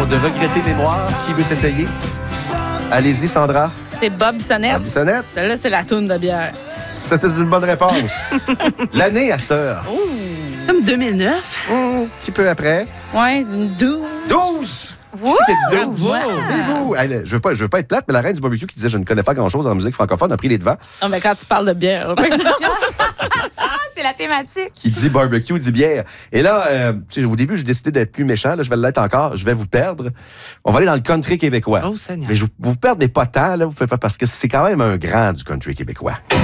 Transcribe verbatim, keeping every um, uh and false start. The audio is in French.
de regretter mémoire. Qui veut s'essayer? Allez-y, Sandra. C'est Bob Bissonnette. Bob Bissonnette. Celle-là, c'est la toune de bière. Ça, c'est une bonne réponse. L'année à cette heure. Oh. Ça me deux mille neuf. Mmh, un petit peu après. Ouais, une douze. douze! Wow! Qui c'est qui a dit douze? Wow! C'est vous. Hey, je veux pas, je veux pas être plate, mais la reine du barbecue qui disait je ne connais pas grand-chose en musique francophone a pris les devants. Non, mais quand tu parles de bière, C'est la thématique. Qui dit barbecue dit bière. Et là, euh, tu sais, au début, j'ai décidé d'être plus méchant. Là, je vais l'être encore. Je vais vous perdre. On va aller dans le country québécois. Oh, Seigneur. Mais je vous, vous perdez pas tant, là, vous faites pas parce que c'est quand même un grand du country québécois.